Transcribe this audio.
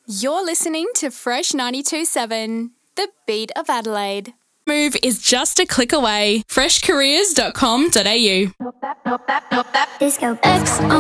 You're listening to Fresh 92.7, the beat of Adelaide. Move is just a click away. freshcareers.com.au. Disco X